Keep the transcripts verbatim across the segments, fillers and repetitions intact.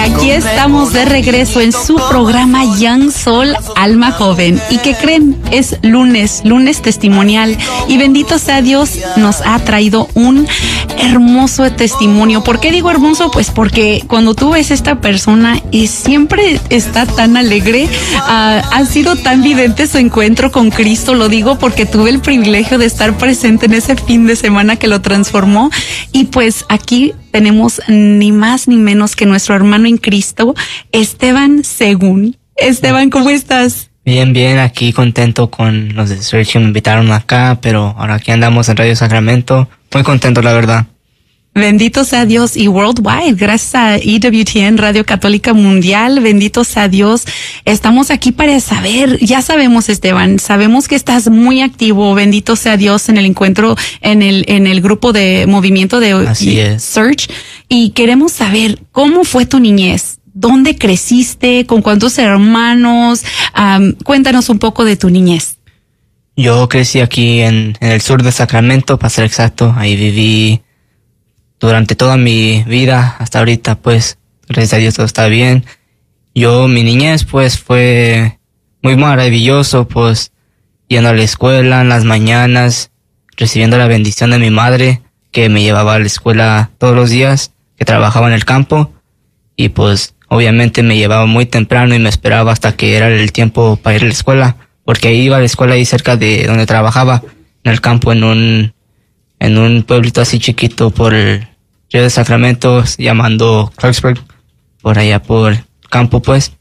aquí estamos de regreso en su programa Young Soul, Alma Joven. ¿Y qué creen? Es lunes, lunes testimonial. Y bendito sea Dios, nos ha traído un hermoso testimonio. ¿Por qué digo hermoso? Pues porque cuando tú ves a esta persona y siempre está tan alegre, uh, ha sido tan evidente su encuentro con Cristo. Lo digo porque tuve el privilegio de estar presente en ese fin de semana que lo transformó. Y pues aquí tenemos ni más ni menos que nuestro hermano en Cristo, Esteban Según. Esteban, ¿cómo estás? Bien, bien, aquí contento con los de Search que me invitaron acá, pero ahora aquí andamos en Radio Sacramento. Muy contento, la verdad. Bendito sea Dios y worldwide, gracias a E W T N, Radio Católica Mundial, bendito sea Dios. Estamos aquí para saber, ya sabemos, Esteban, sabemos que estás muy activo, bendito sea Dios, en el encuentro, en el, en el grupo de movimiento de Así es. Search, y queremos saber cómo fue tu niñez, dónde creciste, con cuántos hermanos, um, cuéntanos un poco de tu niñez. Yo crecí aquí en, en el sur de Sacramento, para ser exacto, ahí viví durante toda mi vida hasta ahorita, pues, gracias a Dios todo está bien. Yo, mi niñez, pues, fue muy maravilloso, pues, yendo a la escuela en las mañanas, recibiendo la bendición de mi madre, que me llevaba a la escuela todos los días, que trabajaba en el campo, y pues, obviamente me llevaba muy temprano y me esperaba hasta que era el tiempo para ir a la escuela, porque ahí iba a la escuela ahí cerca de donde trabajaba, en el campo, en un, en un pueblito así chiquito por el río de Sacramento, llamando Clarksburg, por allá por campo, pues.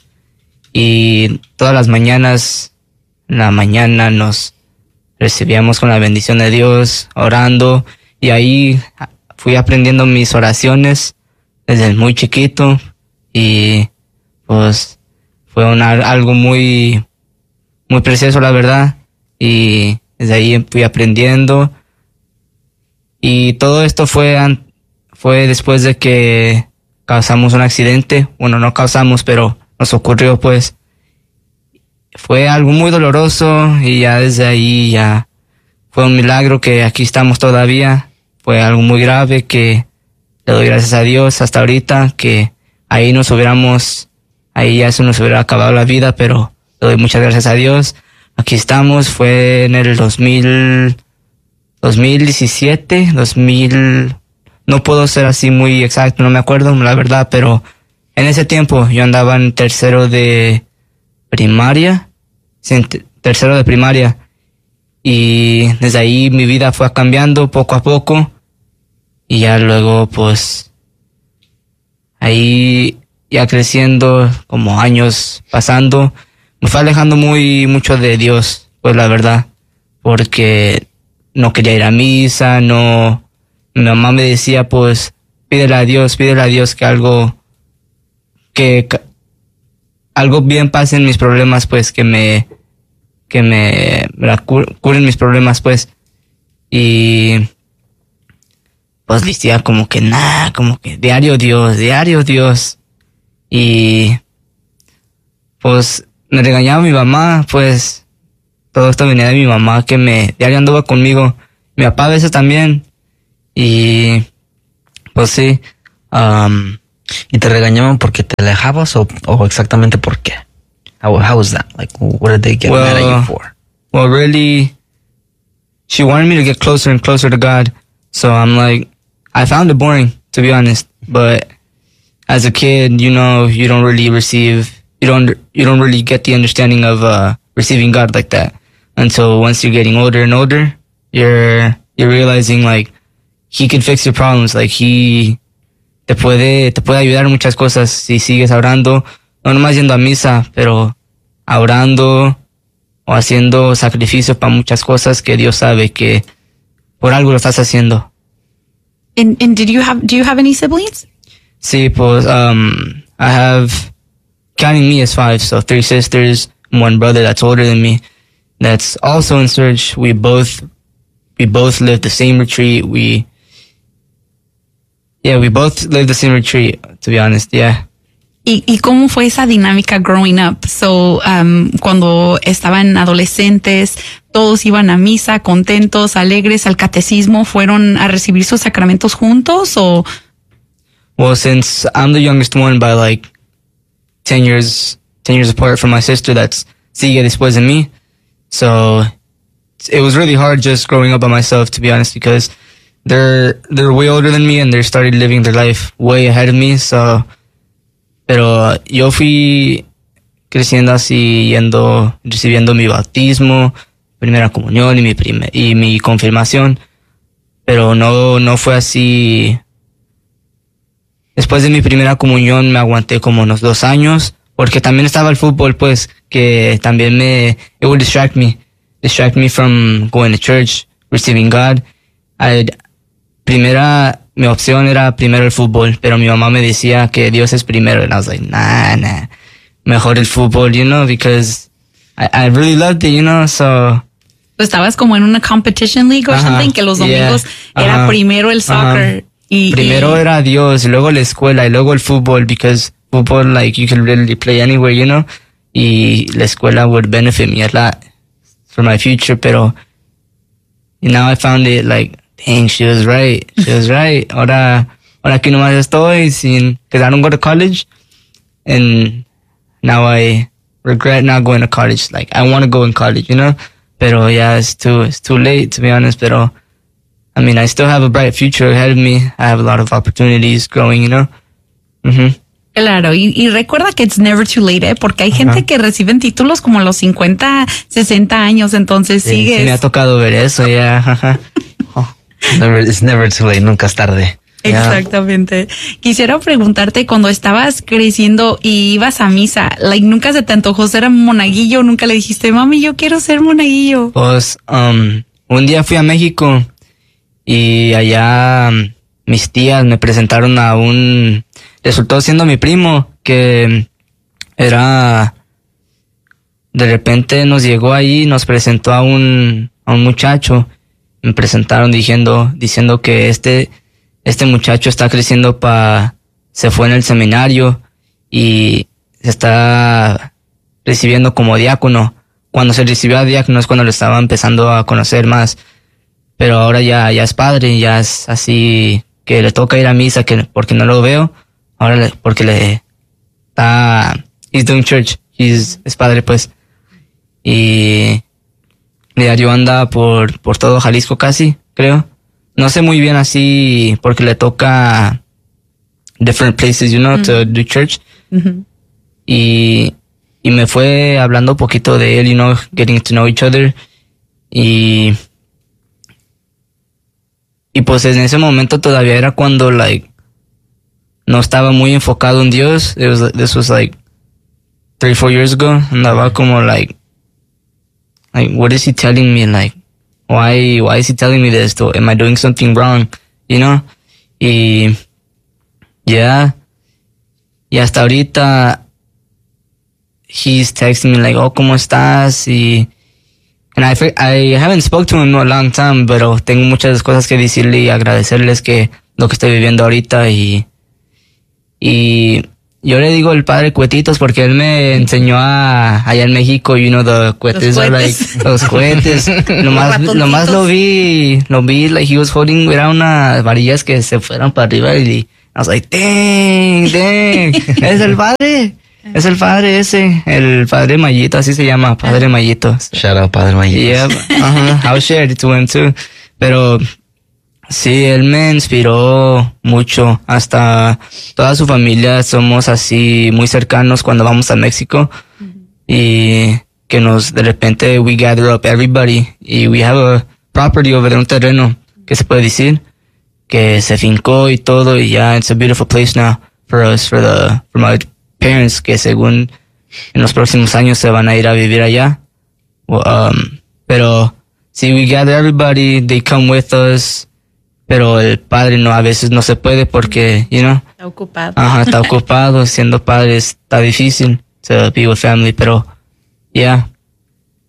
Y todas las mañanas, en la mañana nos recibíamos con la bendición de Dios, orando, y ahí fui aprendiendo mis oraciones desde muy chiquito, y pues fue una, algo muy, muy precioso, la verdad, y desde ahí fui aprendiendo, y todo esto fue antes. Fue después de que causamos un accidente. Bueno, no causamos, pero nos ocurrió, pues. Fue algo muy doloroso y ya desde ahí ya fue un milagro que aquí estamos todavía. Fue algo muy grave que le doy gracias a Dios hasta ahorita, que ahí nos hubiéramos, ahí ya se nos hubiera acabado la vida, pero le doy muchas gracias a Dios. Aquí estamos, fue en el dos mil, dos mil diecisiete, dos mil... No puedo ser así muy exacto, no me acuerdo, la verdad, pero en ese tiempo yo andaba en tercero de primaria, sí, en tercero de primaria, y desde ahí mi vida fue cambiando poco a poco, y ya luego pues ahí ya creciendo, como años pasando, me fue alejando muy mucho de Dios, pues la verdad, porque no quería ir a misa, no... Mi mamá me decía, pues, pídele a Dios, pídele a Dios que algo, que, que algo bien pase en mis problemas, pues, que me, que me, me curen mis problemas, pues. Y, pues, decía como que nada, como que diario Dios, diario Dios. Y, pues, me regañaba mi mamá, pues, todo esto venía de mi mamá, que me, diario andaba conmigo. Mi papá a veces también. Y pues sí, um, ¿y te regañaban porque te alejabas o, o exactamente por qué? How, how was that? Like, what did they get well, mad at you for? Well, really, she wanted me to get closer and closer to God. So I'm like, I found it boring, to be honest. But as a kid, you know, you don't really receive, you don't, you don't really get the understanding of uh, receiving God like that until once you're getting older and older, you're, you're realizing like, He can fix your problems, like he te puede, te puede ayudar en muchas cosas si sigues orando, no nomás yendo a misa, pero orando o haciendo sacrificio para muchas cosas que Dios sabe que por algo lo estás haciendo. And, and did you have, do you have any siblings? Sí, pues, um, I have, counting me as five, so three sisters, one brother that's older than me, that's also in Search. We both, we both live the same retreat. We, Yeah, we both lived the same retreat, to be honest, yeah. ¿Y, y cómo fue esa dinámica growing up? So, um, cuando estaban adolescentes, todos iban a misa, contentos, alegres, al catecismo, ¿fueron a recibir sus sacramentos juntos o...? Well, since I'm the youngest one by like ten years, ten years apart from my sister that's sigue después de mí. So it was really hard just growing up by myself, to be honest, because they're, they're way older than me and they started living their life way ahead of me. So, pero yo fui creciendo así, yendo, recibiendo mi bautismo, primera comunión y mi primer, y mi confirmación. Pero no, no fue así. Después de mi primera comunión me aguanté como unos dos años, porque también estaba el fútbol, pues, que también me, it would distract me, distract me from going to church, receiving God. I'd, primera, mi opción era primero el fútbol, pero mi mamá me decía que Dios es primero, and I was like, nah, nah, mejor el fútbol, you know, because I, I really loved it, you know, so. Estabas como en una competition league or Ajá, something, que los domingos yeah, era ajá, primero el soccer. Y, primero y, era Dios, y luego la escuela, y luego el fútbol, because football, like, you can really play anywhere, you know, y la escuela would benefit me a lot for my future, pero now I found it, like, dang, she was right, she was right. Ahora, ahora aquí nomás estoy, sin, because I don't go to college, and now I regret not going to college. Like, I want to go in college, you know, pero yeah, it's too, it's too late, to be honest, pero I mean, I still have a bright future ahead of me. I have a lot of opportunities growing, you know. Mm-hmm. Claro, y, y recuerda que it's never too late, ¿eh? Porque hay gente Ajá. que reciben títulos como a los cincuenta, sesenta años, entonces Sí, sigues. sí me ha tocado ver eso, ya. Yeah. Oh, never, it's never too late, nunca es tarde. Exactamente. Quisiera preguntarte, cuando estabas creciendo y ibas a misa, like, ¿nunca se te antojó ser monaguillo? ¿Nunca le dijiste, mami, yo quiero ser monaguillo? Pues, um, un día fui a México y allá um, mis tías me presentaron a un, resultó siendo mi primo, que era, de repente nos llegó ahí, nos presentó a un, a un muchacho, me presentaron diciendo, diciendo que este, este muchacho está creciendo pa, se fue en el seminario y se está recibiendo como diácono. Cuando se recibió a diácono es cuando lo estaba empezando a conocer más. Pero ahora ya, ya es padre, ya es así que le toca ir a misa, que porque no lo veo, ahora le, porque le está, he's doing church, he's, es padre pues. Y diario anda por, por todo Jalisco casi, creo. No sé muy bien así, porque le toca different places, you know, mm-hmm. to do church. Mm-hmm. Y, y me fue hablando un poquito de él, you know, getting to know each other. Y, y pues en ese momento todavía era cuando, like, no estaba muy enfocado en Dios. It was, this was like three, four years ago. Andaba como like, like, what is he telling me? Like, why, why is he telling me this? Am I doing something wrong? You know? Y, yeah. Y hasta ahorita, he's texting me like, oh, ¿cómo estás? Y, and I, I haven't spoke to him in a long time, pero tengo muchas cosas que decirle y agradecerles que lo que estoy viviendo ahorita. Y, y yo le digo el padre Cuetitos porque él me enseñó a, allá en México, you know, the cohetes, los are cohetes. like, los cohetes. nomás, nomás lo vi, lo vi, like he was holding, era unas varillas que se fueron para arriba y I was like, dang, dang, es el padre. Es el padre ese, el padre Mayito, así se llama, padre Mayito. Shout out, padre Mayito. Yeah, uh-huh, I'll share it to him too. Pero sí, él me inspiró mucho. Hasta toda su familia somos así muy cercanos cuando vamos a México. Mm-hmm. Y que nos, de repente, we gather up everybody. Y we have a property over there, un terreno, que se puede decir, que se fincó y todo. Y ya, it's a beautiful place now for us, for the, for my parents, que según en los próximos años se van a ir a vivir allá. Well, um, pero si we gather everybody, they come with us. Pero el padre no, a veces no se puede porque, you know. Está ocupado. Ajá, está ocupado. Siendo padre está difícil to be with family, pero, yeah.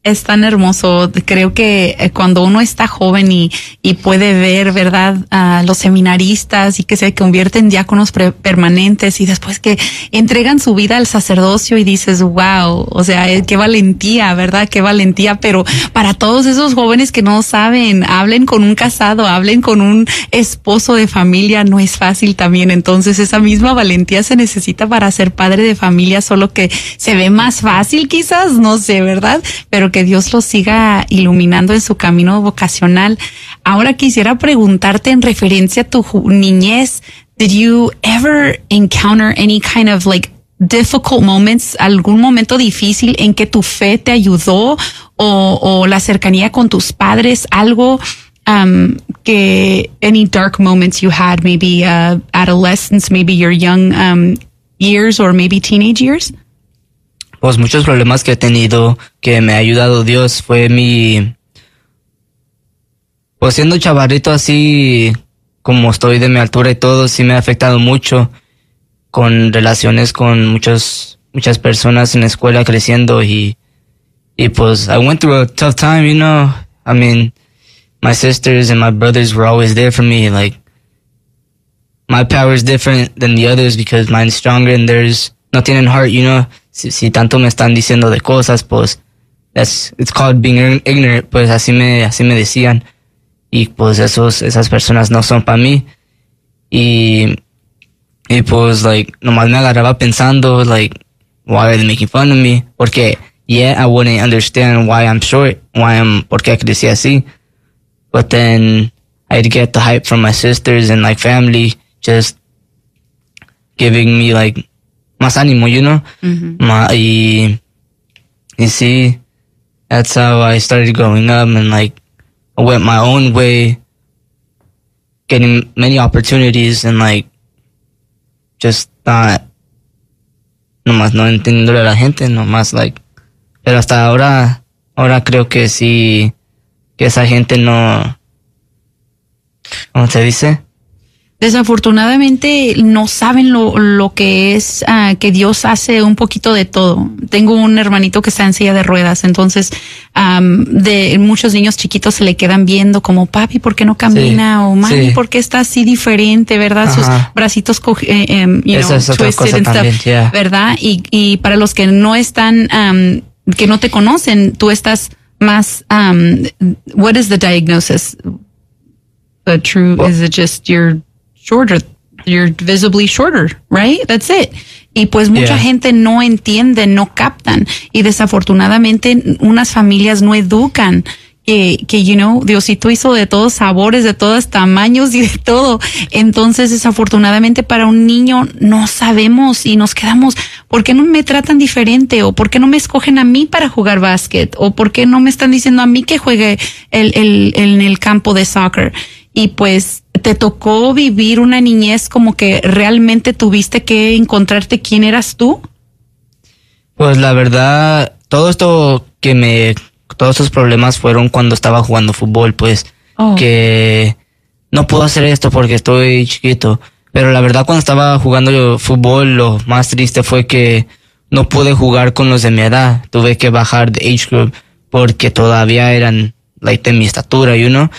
Es tan hermoso. Creo que cuando uno está joven y, y puede ver, ¿verdad?, a los seminaristas y que se convierten en diáconos pre- permanentes y después que entregan su vida al sacerdocio y dices, wow, o sea, qué valentía, ¿verdad? Qué valentía. Pero para todos esos jóvenes que no saben, hablen con un casado, hablen con un esposo de familia, no es fácil también. Entonces esa misma valentía se necesita para ser padre de familia, solo que se ve más fácil quizás, no sé, ¿verdad? Pero que Dios los siga iluminando en su camino vocacional. Ahora quisiera preguntarte en referencia a tu ju- niñez, did you ever encounter any kind of like difficult moments, algún momento difícil en que tu fe te ayudó o, o la cercanía con tus padres, algo um, que any dark moments you had, maybe uh, adolescence, maybe your young um, years or maybe teenage years? Pues muchos problemas que he tenido que me ha ayudado Dios fue mi... Pues siendo chavarrito así como estoy de mi altura y todo, sí me ha afectado mucho con relaciones con muchos, muchas personas en la escuela creciendo y, y pues I went through a tough time, you know. I mean, my sisters and my brothers were always there for me. Like, my power is different than the others because mine's stronger and theirs no tienen heart, you know. Si, si tanto me están diciendo de cosas, pues that's, it's called being ignorant, pues así me, así me decían. Y pues esos, esas personas no son para mí. Y, y pues, like, nomás me agarraba pensando, like, why are they making fun of me? Porque, yeah, I wouldn't understand why I'm short, why I'm, por qué crecí así. But then I'd get the hype from my sisters and, like, family just giving me, like, más ánimo, you know? Mm-hmm. Ma, y, y sí, that's how I started growing up and, like, I went my own way, getting many opportunities and, like, just not, nomás no entendiéndole a la gente, nomás, like, pero hasta ahora, ahora creo que sí, que esa gente no, ¿cómo se dice? Desafortunadamente no saben lo, lo que es uh, que Dios hace un poquito de todo. Tengo un hermanito que está en silla de ruedas, entonces um, de muchos niños chiquitos se le quedan viendo como, papi, ¿por qué no camina? Sí, o mami, sí. ¿por qué está así diferente? ¿Verdad? Ajá. Sus bracitos co- eh, um, you Esa know, es otra twisted cosa and también, stuff, yeah. ¿verdad? Y, y para los que no están, um, que no te conocen, tú estás más, um, what is the diagnosis? The true, Well, is it just your shorter, you're visibly shorter, right? That's it. Y pues mucha Yeah. gente no entiende, no captan. Y desafortunadamente unas familias no educan que, que, you know, Diosito hizo de todos sabores, de todos tamaños y de todo. Entonces, desafortunadamente para un niño no sabemos y nos quedamos, ¿por qué no me tratan diferente? ¿O por qué no me escogen a mí para jugar básquet? ¿O por qué no me están diciendo a mí que juegue el, el, el, en el campo de soccer? Y pues te tocó vivir una niñez como que realmente tuviste que encontrarte quién eras tú. Pues la verdad, todo esto que me, todos esos problemas fueron cuando estaba jugando fútbol, pues, Oh. que no puedo hacer esto porque estoy chiquito. Pero la verdad, cuando estaba jugando fútbol, lo más triste fue que no pude jugar con los de mi edad. Tuve que bajar de age group porque todavía eran, like, de mi estatura, you know.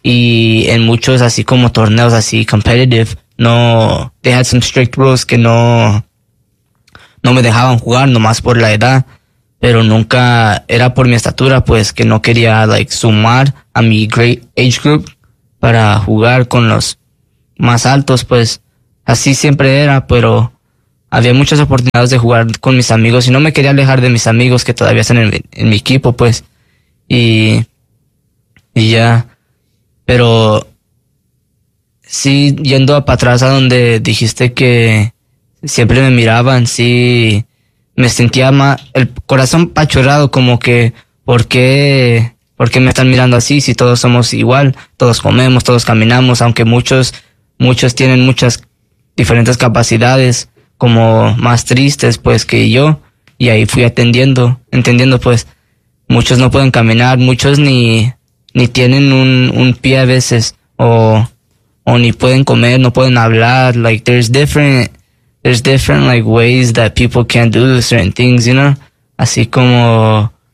Y en muchos así como torneos así competitive, no, they had some strict rules que no, no me dejaban jugar nomás por la edad, pero nunca era por mi estatura, pues que no quería like sumar a mi great age group para jugar con los más altos, pues así siempre era, pero había muchas oportunidades de jugar con mis amigos y no me quería alejar de mis amigos que todavía están en, en mi equipo, pues, y, y ya. Pero sí, yendo para atrás a donde dijiste que siempre me miraban, sí, me sentía más, el corazón pachorrado, como que, ¿por qué, por qué me están mirando así si todos somos igual? Todos comemos, todos caminamos, aunque muchos, muchos tienen muchas diferentes capacidades, como más tristes, pues, que yo, y ahí fui atendiendo, entendiendo, pues, muchos no pueden caminar, muchos ni... ni tienen un, un pie a veces, o, o ni pueden comer, no pueden hablar, like, there's different, there's different, like, ways that people can do certain things, you know, así como,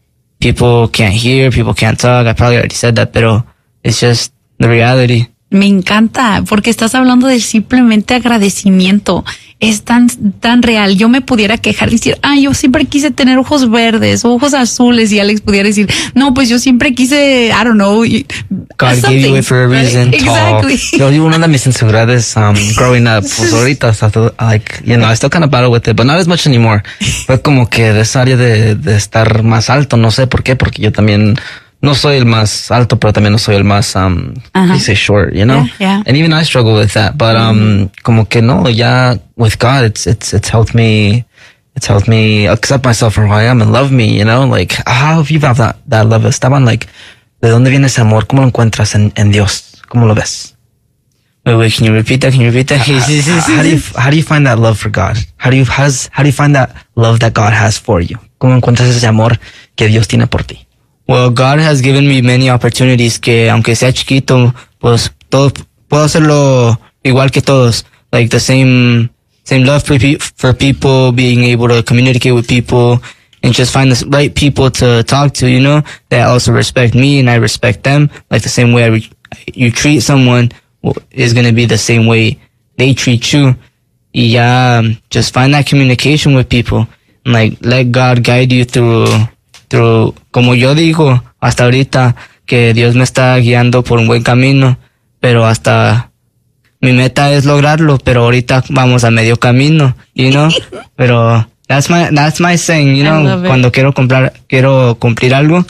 people can't hear, people can't talk. I probably already said that, pero it's just the reality. Me encanta, porque estás hablando de simplemente agradecimiento. Es tan, tan real. Yo me pudiera quejar y decir, ah, yo siempre quise tener ojos verdes, ojos azules, y Alex pudiera decir, no, pues yo siempre quise, I don't know. God gave you it for a reason. Right? Exactly. Oh, yo, una de mis inseguridades, um, growing up, pues ahorita, hasta, like, you know, I still kind of battle with it, but not as much anymore. Fue como que de esa área de, de estar más alto, no sé por qué, porque yo también, no soy el más alto, pero también no soy el más, um, uh-huh. you say short, you know? Yeah, yeah. And even I struggle with that, but, um, mm-hmm. como que no, ya, with God, it's, it's, it's helped me, it's helped me accept myself for who I am and love me, you know? Like, how have you found that, that love? Esteban, like, ¿de dónde viene ese amor? ¿Cómo lo encuentras en, en Dios? ¿Cómo lo ves? Wait, wait, can you repeat that? Can you repeat that? how, how do you, how do you find that love for God? How do you, how, does, how do you find that love that God has for you? ¿Cómo encuentras ese amor que Dios tiene por ti? Well, God has given me many opportunities que, aunque sea chiquito, pues todo, puedo hacerlo igual que todos. Like the same, same love for, pe- for people, being able to communicate with people, and just find the right people to talk to, you know, that also respect me and I respect them. Like the same way I re- you treat someone is going to be the same way they treat you. Y ya, um, just find that communication with people. And like, let God guide you through, through, como yo digo, hasta ahorita, que Dios me está guiando por un buen camino, pero hasta mi meta es lograrlo, pero ahorita vamos a medio camino, you know? Pero that's my, that's my saying, you know, cuando quiero comprar, quiero cumplir algo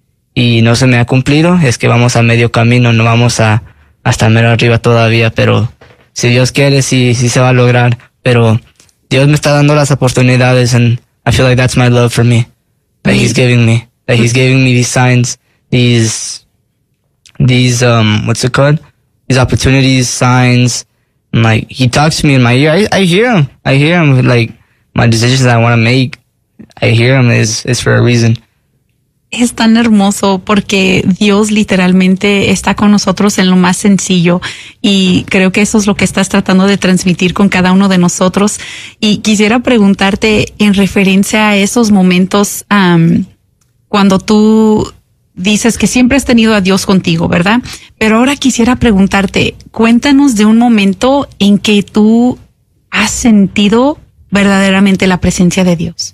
y no se me ha cumplido, es que vamos a medio camino, no vamos a, hasta mero arriba todavía, pero si Dios quiere, sí, sí se va a lograr, pero Dios me está dando las oportunidades, and I feel like that's my love for me, that He's giving me, that He's giving me these signs, these, these, um, what's it called? These opportunities, signs, and like, He talks to me in my ear, I, I hear Him, I hear Him, like, my decisions that I want to make, I hear Him is, is for a reason. Es tan hermoso porque Dios literalmente está con nosotros en lo más sencillo, y creo que eso es lo que estás tratando de transmitir con cada uno de nosotros. Y quisiera preguntarte en referencia a esos momentos um, cuando tú dices que siempre has tenido a Dios contigo, ¿verdad? Pero ahora quisiera preguntarte, cuéntanos de un momento en que tú has sentido verdaderamente la presencia de Dios.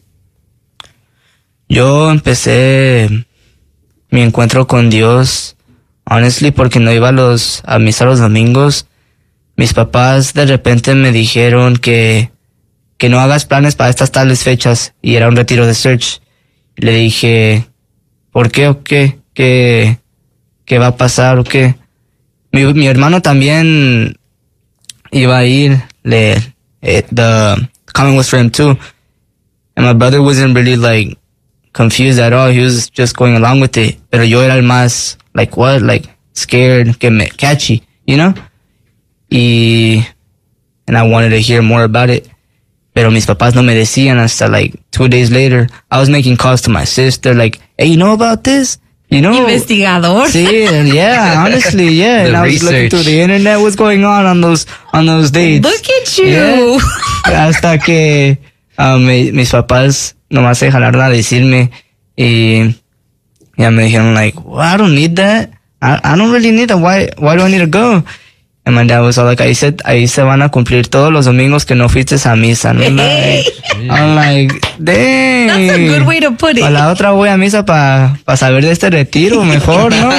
Yo empecé mi encuentro con Dios, honestly, porque no iba a los, a misa los domingos. Mis papás de repente me dijeron que, que no hagas planes para estas tales fechas, y era un retiro de search. Le dije, ¿por qué o qué? ¿Qué, qué va a pasar o qué? Mi, mi hermano también iba a ir, le, eh, the comment was for him too. And my brother wasn't really like, confused at all. He was just going along with it. Pero yo era el más, like, what? Like, scared, que me, catchy, you know? Y, and I wanted to hear more about it. Pero mis papás no me decían hasta, like, two days later. I was making calls to my sister, like, hey, you know about this? You know? Investigador. Sí, yeah, honestly, yeah. The and I was research. looking through the internet, what's going on on those, on those dates. Look at you. Yeah. Hasta que, um, mi, mis papás nomás se jalaron a decirme, y ya me dijeron, like, well, I don't need that. I, I don't really need that. Why, why do I need to go? And my dad was all like, ahí se, ahí se van a cumplir todos los domingos que no fuiste a misa. And I'm like, I'm like, dang. That's a good way to put it. A la otra voy a misa para pa saber de este retiro mejor, ¿no?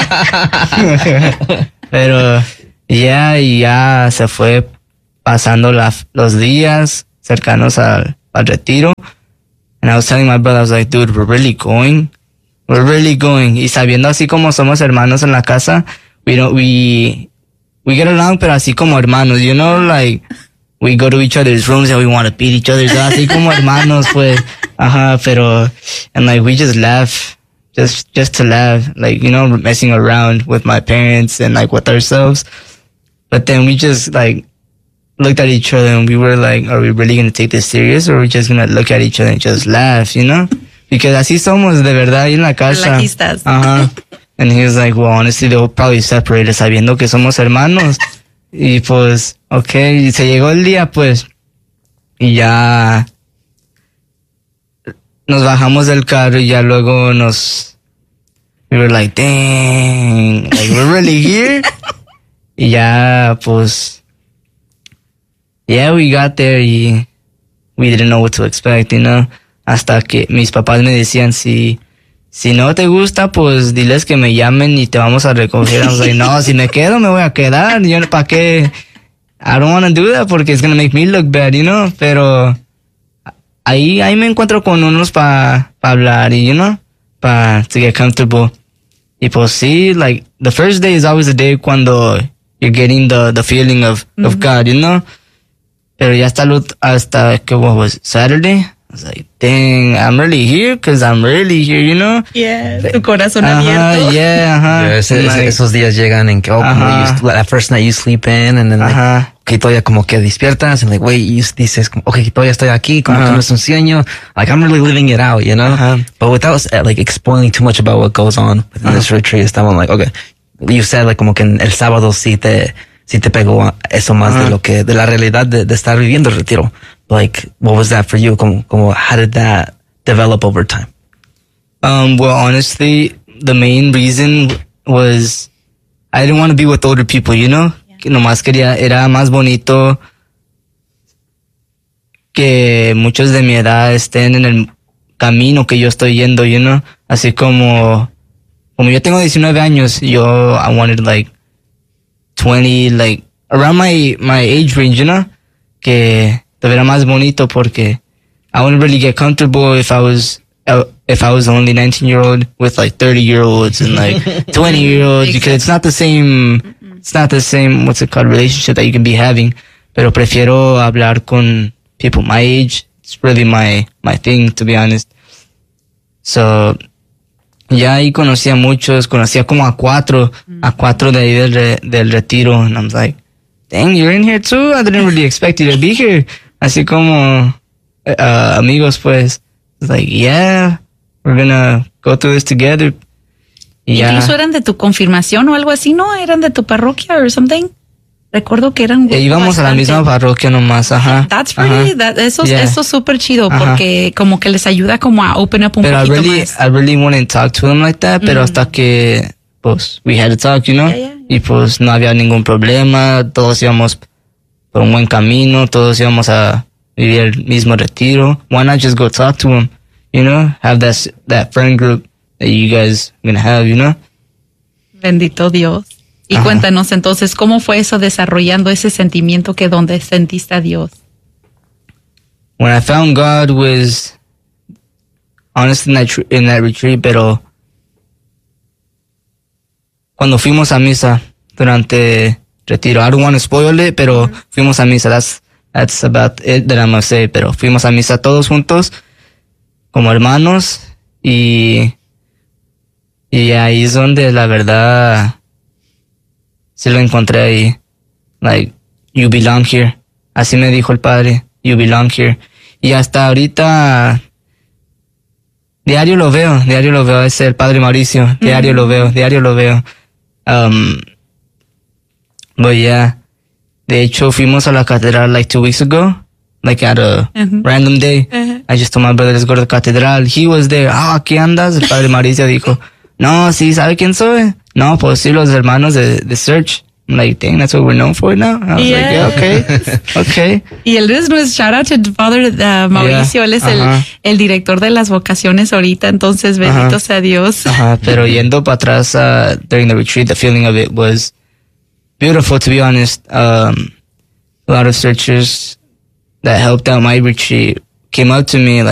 Pero ya, y ya se fue pasando la, los días cercanos al, al retiro. And I was telling my brother, I was like, dude, we're really going. We're really going. Y sabiendo así como somos hermanos en la casa, we don't, we, we get along, pero así como hermanos, you know, like, we go to each other's rooms and we want to beat each other's ass, así como hermanos, pues, ajá, pero, and like, we just laugh, just, just to laugh, like, you know, messing around with my parents and like with ourselves. But then we just like, looked at each other and we were like, are we really going to take this serious, or are we just going to look at each other and just laugh, you know? Because así somos de verdad ahí en la casa. Relajistas. Ajá. And he was like, well, honestly, they'll probably separate us sabiendo que somos hermanos. Y pues, okay, y se llegó el día, pues, y ya nos bajamos del carro y ya luego nos, we were like, dang, like we're really here. Y ya, pues, yeah, we got there y we didn't know what to expect, you know. Hasta que mis papás me decían, si, si no te gusta, pues diles que me llamen y te vamos a recoger. I was like, no, si me quedo, me voy a quedar. Yo, ¿para qué? I don't want to do that porque it's going to make me look bad, you know. Pero ahí, ahí me encuentro con unos para pa hablar y, you know, para to get comfortable. Y pues sí, like, the first day is always the day cuando you're getting the, the feeling of, mm-hmm. of God, you know. Pero ya hasta, hasta que, what was it, Saturday? I was like, dang, I'm really here because I'm really here, you know? Yeah, tu corazón uh-huh, abierto. Yeah, uh-huh. Yeah, ese, like, esos días llegan en que, oh, uh-huh. you, that first night you sleep in, and then, uh-huh. like, okay, todavía como que despiertas, and like, wait, you dices, okay, todavía estoy aquí, como uh-huh. que no es un sueño. Like, I'm really living it out, you know? Uh-huh. But without, like, explaining too much about what goes on within uh-huh. this retreat, estamos like, okay, you said, like, como que el sábado sí te, sí te pegó eso más uh-huh. de lo que, de la realidad de, de estar viviendo el retiro. Like, what was that for you? Como, como, how did that develop over time? Um, well, honestly, the main reason was I didn't want to be with older people, you know? Yeah. Que nomás quería, era más bonito que muchos de mi edad estén en el camino que yo estoy yendo, you know? Así como, como yo tengo diecinueve años, yo, I wanted like twenty, like, around my, my age range, you know? Que era más bonito porque I wouldn't really get comfortable if I was uh, if I was the only nineteen year old with like thirty year olds and like twenty year olds because it's not the same Mm-mm. it's not the same what's it called relationship that you can be having. Pero prefiero hablar con people my age. It's really my my thing, to be honest. So ya ahí conocí a muchos, conocía como a cuatro, mm-hmm. a cuatro de ahí del, re, del retiro, and I'm like, dang, you're in here too? I didn't really expect you to be here. Así como uh, amigos, pues, it's like, yeah, we're gonna go through this together. Yeah. Incluso eran de tu confirmación o algo así, ¿no? Eran de tu parroquia or something. Recuerdo que eran. Eh, íbamos bastante. A la misma parroquia nomás, ajá. That's pretty, that, eso, yeah. eso es súper chido ajá. Porque como que les ayuda como a open up un pero poquito I really, más. I really wouldn't talk to them like that, mm. pero hasta que, pues, we had to talk, you know? Yeah, yeah, yeah. Y pues no había ningún problema, todos íbamos por un buen camino, todos íbamos a vivir el mismo retiro. Why not just go talk to them, you know? Have that, that friend group that you guys are gonna have, you know? Bendito Dios. Y ajá. Cuéntanos entonces, ¿cómo fue eso desarrollando ese sentimiento que donde sentiste a Dios? When I found God was honestly in that, in that retreat, pero cuando fuimos a misa durante retiro, I don't want to spoil it, pero mm-hmm. fuimos a misa, that's, that's about it that I'm gonna say, pero fuimos a misa todos juntos, como hermanos, y, y ahí es donde la verdad sí lo encontré ahí, like, you belong here, así me dijo el padre, you belong here, y hasta ahorita, diario lo veo, diario lo veo, es el padre Mauricio, diario mm-hmm. lo veo, diario lo veo. Um, but yeah, de hecho fuimos a la catedral like two weeks ago, like at a uh-huh. random day. Uh-huh. I just told my brother, let's go to the catedral. He was there. Ah, oh, ¿qué andas? El padre Mauricio dijo, no, sí, ¿sabe quién soy? No, pues sí, los hermanos de, de Search. I'm like, dang, that's what we're known for now. I was yeah. like, yeah, okay, okay. Y él es nuestro, shout out to Father uh, Mauricio, yeah. él es uh-huh. el, el director de las vocaciones ahorita, entonces bendito uh-huh. sea Dios. Uh-huh. Pero yendo para atrás uh, during the retreat, the feeling of it was beautiful, to be honest. Um, a lot of searchers that helped out my retreat came up to me like,